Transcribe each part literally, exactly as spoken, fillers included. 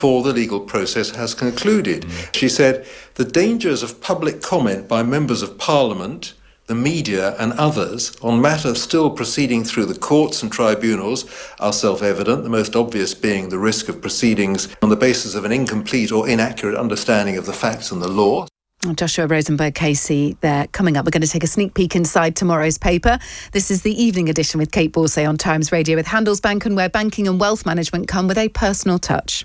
before the legal process has concluded. She said, the dangers of public comment by members of Parliament, the media and others on matters still proceeding through the courts and tribunals are self-evident, the most obvious being the risk of proceedings on the basis of an incomplete or inaccurate understanding of the facts and the law. Joshua Rosenberg-Casey there. Coming up, we're going to take a sneak peek inside tomorrow's paper. This is the evening edition with Kate Borsay on Times Radio with Handelsbanken, where banking and wealth management come with a personal touch.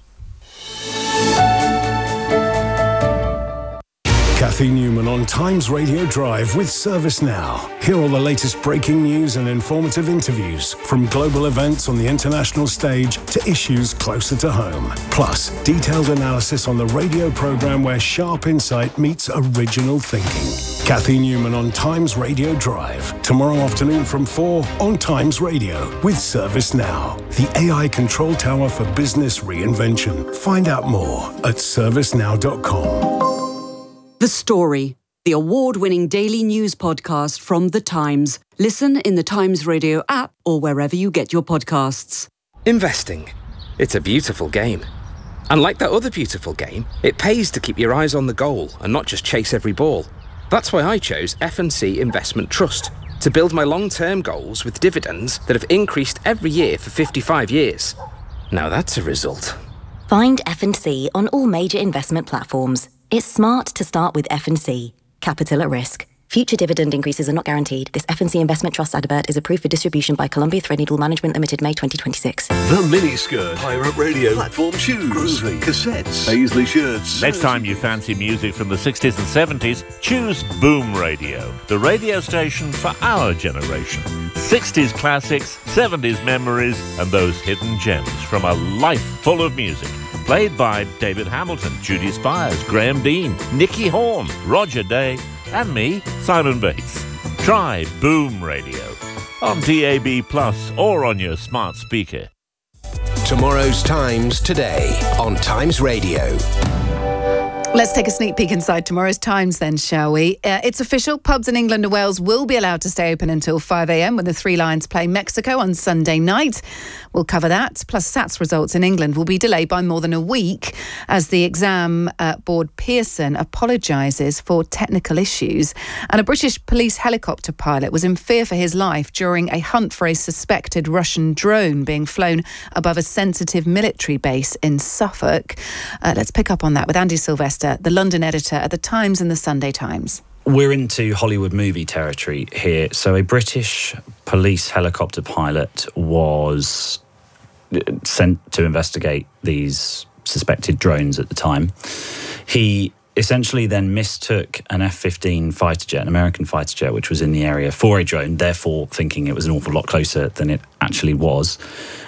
Cathy Newman on Times Radio Drive with ServiceNow. Hear all the latest breaking news and informative interviews, from global events on the international stage to issues closer to home. Plus, detailed analysis on the radio programme where sharp insight meets original thinking. Cathy Newman on Times Radio Drive. Tomorrow afternoon from four on Times Radio with ServiceNow, the A I control tower for business reinvention. Find out more at service now dot com. The Story, the award-winning daily news podcast from The Times. Listen in the Times Radio app or wherever you get your podcasts. Investing. It's a beautiful game. And like that other beautiful game, it pays to keep your eyes on the goal and not just chase every ball. That's why I chose F and C Investment Trust, to build my long-term goals with dividends that have increased every year for fifty-five years. Now that's a result. Find F and C on all major investment platforms. It's smart to start with F and C. Capital at risk. Future dividend increases are not guaranteed. This F and C Investment Trust advert is approved for distribution by Columbia Threadneedle Management Limited, May twenty twenty-six. The miniskirt, pirate radio, platform shoes, groovy cassettes, Paisley shirts. Next time you fancy music from the sixties and seventies, choose Boom Radio, the radio station for our generation. sixties classics, seventies memories, and those hidden gems from a life full of music. Played by David Hamilton, Judy Spires, Graham Dean, Nicky Horn, Roger Day, and me, Simon Bates. Try Boom Radio on D A B Plus or on your smart speaker. Tomorrow's Times today on Times Radio. Let's take a sneak peek inside tomorrow's Times then, shall we? Uh, it's official. Pubs in England and Wales will be allowed to stay open until five a.m. when the Three Lions play Mexico on Sunday night. We'll cover that. Plus, S A T's results in England will be delayed by more than a week as the exam uh, board Pearson apologises for technical issues. And a British police helicopter pilot was in fear for his life during a hunt for a suspected Russian drone being flown above a sensitive military base in Suffolk. Uh, let's pick up on that with Andy Sylvester, the London editor at The Times and The Sunday Times. We're into Hollywood movie territory here. So a British police helicopter pilot was sent to investigate these suspected drones at the time. He essentially then mistook an F fifteen fighter jet, an American fighter jet, which was in the area, for a drone, therefore thinking it was an awful lot closer than it actually was,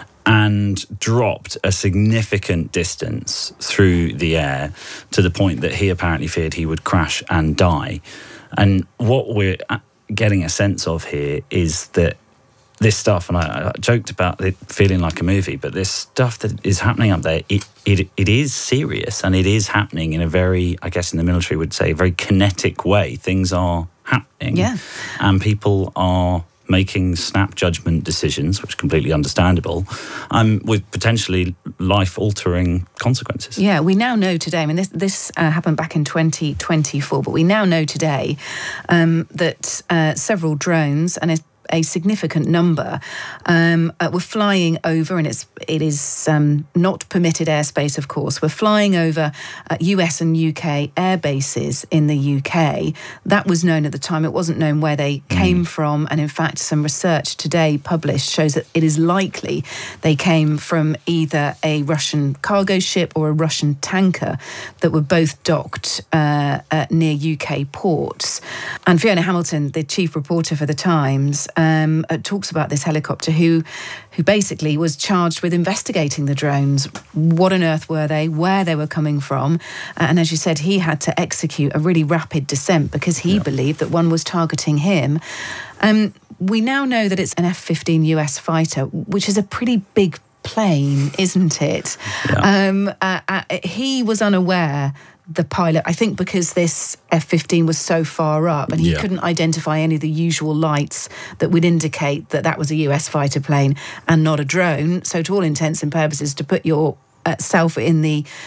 and dropped a significant distance through the air to the point that he apparently feared he would crash and die. And what we're getting a sense of here is that this stuff, and I, I joked about it feeling like a movie, but this stuff that is happening up there, it, it it is serious, and it is happening in a very, I guess in the military would say, very kinetic way. Things are happening. Yeah. And people are making snap judgment decisions, which is completely understandable, um, with potentially life-altering consequences. Yeah, we now know today, I mean, this, this uh, happened back in twenty twenty-four, but we now know today um, that uh, several drones, and a, a significant number, um, uh, were flying over, and it's, it is um, not permitted airspace, of course, were flying over uh, U S and U K air bases in the U K. That was known at the time. It wasn't known where they came mm. from, and in fact, some research today published shows that it is likely they came from either a Russian cargo ship or a Russian tanker that were both docked uh, uh, near U K ports. And Fiona Hamilton, the chief reporter for The Times, Um, uh, talks about this helicopter who who basically was charged with investigating the drones. What on earth were they, where they were coming from? Uh, and as you said, he had to execute a really rapid descent because he yeah. believed that one was targeting him. Um, we now know that it's an F fifteen U S fighter, which is a pretty big plane, isn't it? Yeah. Um, uh, uh, he was unaware, the pilot, I think because this F fifteen was so far up and he yeah. couldn't identify any of the usual lights that would indicate that that was a U S fighter plane and not a drone. So to all intents and purposes, to put your itself in the